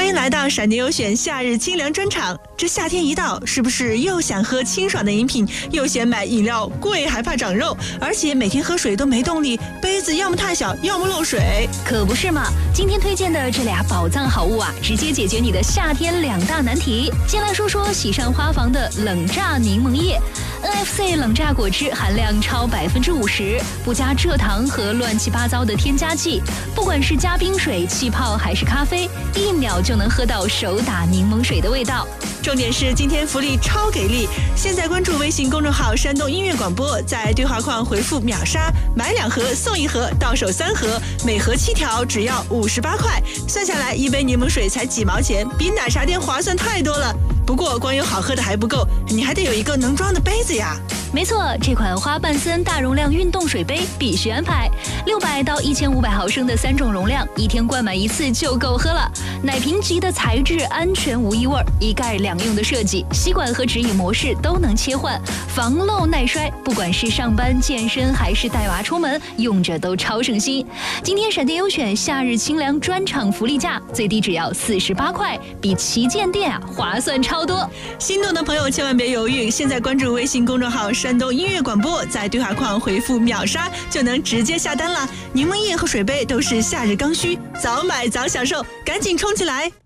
欢迎来到闪电优选夏日清凉专场。这夏天一到，是不是又想喝清爽的饮品，又嫌买饮料贵还怕长肉，而且每天喝水都没动力，杯子要么太小，要么漏水？ 可不是嘛！今天推荐的这俩宝藏好物啊，直接解决你的夏天2大难题。先来说说喜上花房的冷榨柠檬液。NFC 冷榨果汁含量超50%，不加蔗糖和乱七八糟的添加剂，不管是加冰水、气泡还是咖啡，1秒就能喝到手打柠檬水的味道。 重点是今天福利超给力！现在关注微信公众号山东音乐广播，在对话框回复秒杀，买2盒送1盒，到手3盒，每盒7条，只要58块。算下来，1杯柠檬水才几毛钱，比奶茶店划算太多了。不过光有好喝的还不够，你还得有一个能装的杯子呀。 没错，这款花瓣森大容量运动水杯必须安排，600到1500毫升的3种容量，1天灌满1次就够喝了。奶瓶级的材质，安全无异味，一盖2用的设计，吸管和指引模式都能切换，防漏耐摔，不管是上班、健身还是带娃出门，用着都超省心。今天闪电优选夏日清凉专场福利价，最低只要48块，比旗舰店划算超多。 心动的朋友千万别犹豫，现在关注微信公众号山东音乐广播，在对话框回复秒杀就能直接下单了。柠檬液和水杯都是夏日刚需，早买早享受，赶紧冲起来。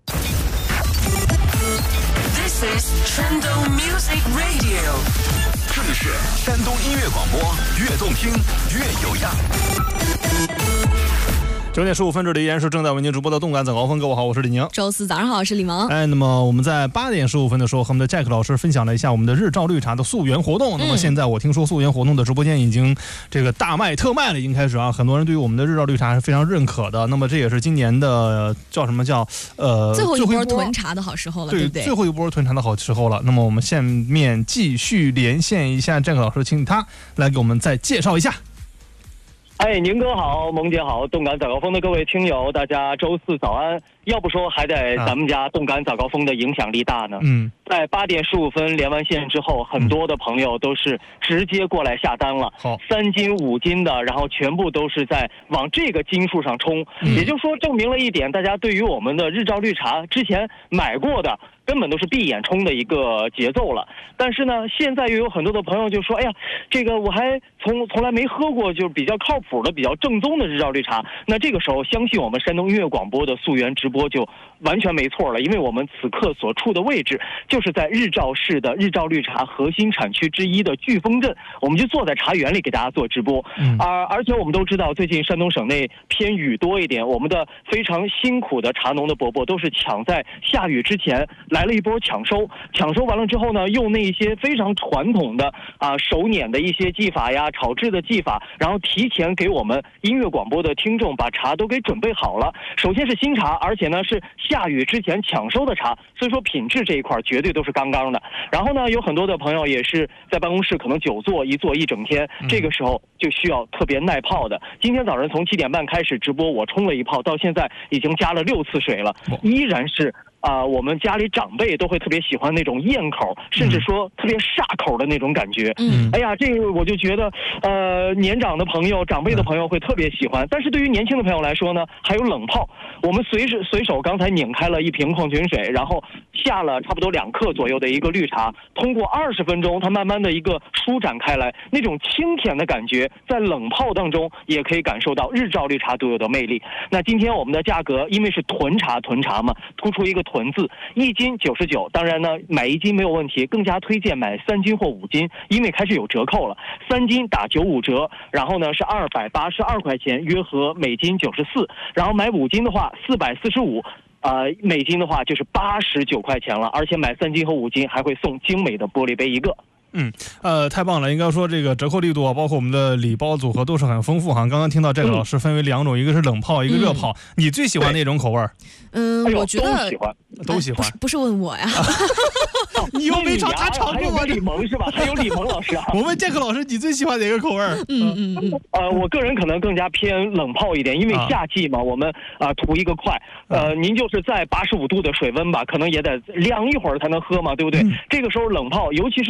This is Shandong Music Radio， 这里是山东音乐广播，越动听越有样。9点15分，这里依然是正在为您直播的动感早高峰。各位好，我是李宁。 周四早上好，我是李萌。 那么我们在8点15分的时候和我们的 Jack 老师分享了一下我们的日照绿茶的溯源活动。那么现在我听说溯源活动的直播间已经这个大卖特卖了，已经开始啊，很多人对于我们的日照绿茶是非常认可的。那么这也是今年的叫什么叫最后一波囤茶的好时候了，对不对？ 最后一波囤茶的好时候了。那么我们下面继续连线一下 Jack 老师，请他来给我们再介绍一下。 宁哥好，萌姐好，动感早高峰的各位听友，大家周四早安。要不说还得咱们家动感早高峰的影响力大呢。在8点15分连完线之后，很多的朋友都是直接过来下单了。3斤5斤的，然后全部都是在往这个斤数上冲。也就是说，证明了一点，大家对于我们的日照绿茶之前买过的，根本都是闭眼冲的一个节奏了。但是呢，现在又有很多的朋友就说，哎呀，这个我还从来没喝过，就是比较靠谱的、比较正宗的日照绿茶。那这个时候，相信我们山东音乐广播的溯源直播就完全没错了，因为我们此刻所处的位置就是在日照市的日照绿茶核心产区之一的飓风镇，我们就坐在茶园里给大家做直播。而且我们都知道，最近山东省内偏雨多一点，我们的非常辛苦的茶农的伯伯都是抢在下雨之前来了一波抢收完了之后呢，用那些非常传统的手碾的一些技法呀、炒制的技法，然后提前给我们音乐广播的听众把茶都给准备好了。首先是新茶，而且呢是下雨之前抢收的茶，所以说品质这一块绝对都是杠杠的。然后呢，有很多的朋友也是在办公室可能久坐一坐一整天，这个时候就需要特别耐泡的。今天早上从7点半开始直播，我冲了一泡，到现在已经加了6次水了，依然是我们家里长辈都会特别喜欢那种咽口，甚至说特别煞口的那种感觉。哎呀，这个我就觉得年长的朋友、长辈的朋友会特别喜欢。但是对于年轻的朋友来说呢，还有冷泡。我们随手刚才拧开了1瓶矿泉水，然后下了差不多2克左右的一个绿茶，通过20分钟，它慢慢的一个舒展开来，那种清甜的感觉，在冷泡当中也可以感受到日照绿茶独有的魅力。那今天我们的价格，因为是囤茶嘛，突出一个囤字，1斤99，当然呢，买1斤没有问题，更加推荐买3斤或5斤，因为开始有折扣了，3斤打95折，然后呢是282块钱，约合每斤94，然后买5斤的话445。每斤的话就是89块钱了，而且买3斤和5斤还会送精美的玻璃杯1个。 太棒了！应该说这个折扣力度啊，包括我们的礼包组合都是很丰富哈。刚刚听到这个老师分为2种，一个是冷泡，一个热泡。你最喜欢哪种口味？ 我觉得都喜欢。 不是问我呀， 你又没尝，他尝过吗？ 李萌是吧？还有李萌老师啊。 我问这个老师，你最喜欢哪个口味？ 我个人可能更加偏冷泡一点，因为夏季嘛，我们图一个快。您就是在85度的水温吧，可能也得晾一会儿才能喝嘛，对不对？这个时候冷泡，尤其是第2天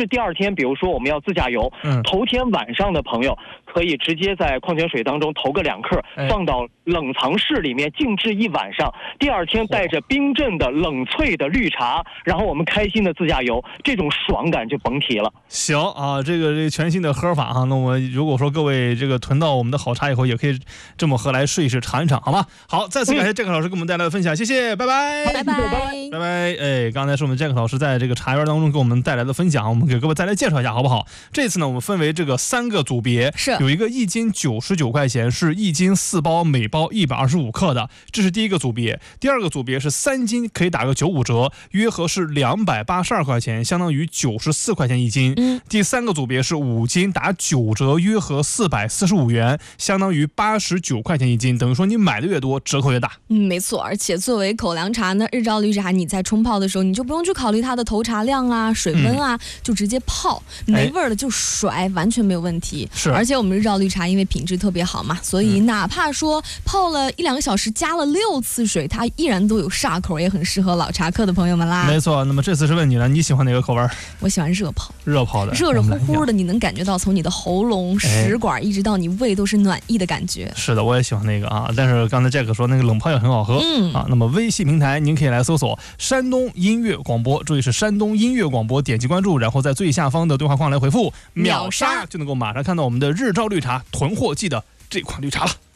天，比如说我们要自驾游，头天晚上的朋友可以直接在矿泉水当中投个2克，放到冷藏室里面静置1晚上，第二天带着冰镇的冷萃的绿茶，然后我们开心的自驾游，这种爽感就甭提了。 行啊，这个全新的喝法啊，那我们如果说各位这个囤到我们的好茶以后，也可以这么喝来试一试尝一尝，好吗？好，再次感谢 Jack 老师给我们带来的分享，谢谢，拜拜， 拜拜， 拜拜。哎，刚才是我们 Jack 老师在这个茶园当中给我们带来的分享，我们给各位再来介绍一下，好不好？这次呢，我们分为这个3个组别， 是有一个1斤99块钱，是1斤4包，每包125克的，这是第一个组别。第二个组别是3斤，可以打个95折，约合是282块钱，相当于94块钱1斤。第三个组别是5斤，打9折，约合445元，相当于89块钱1斤，等于说你买的越多，折扣越大。 没错，而且作为口粮茶呢，日照绿茶你在冲泡的时候，你就不用去考虑它的投茶量啊、水温啊，就直接泡，没味儿的就甩，完全没有问题。 是， 而且我们日照绿茶因为品质特别好嘛，所以哪怕说泡了1-2个小时，加了6次水，它依然都有煞口，也很适合老茶客的朋友们啦。 没错，那么这次是问你了，你喜欢哪个口味？ 我喜欢热泡， 热泡的， 热乎乎的，你能感觉到从你的喉咙、食管一直到你胃都是暖意的感觉。 是的，我也喜欢那个啊，但是刚才 Jack 说那个冷泡也很好喝啊。那么微信平台您可以来搜索山东音乐广播，注意是山东音乐广播，点击关注，然后在最下方的对话框来回复秒杀，就能够马上看到我们的日照绿茶囤货季的这款绿茶了。